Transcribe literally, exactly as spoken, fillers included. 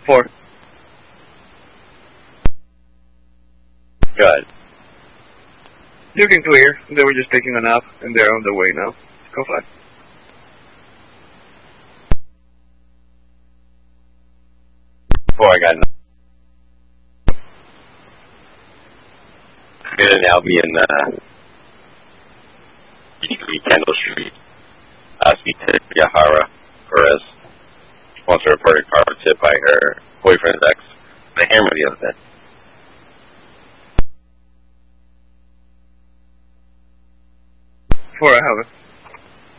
Four. Good. Looking clear. They were just picking one up, and they're on the way now. Go five. Four, I got nine. Gonna now be in uh, Kendall Street. Uh, speak to Yahara Perez. She wants to report a car tip by her boyfriend's ex. I hammered the other day. Four, I have it.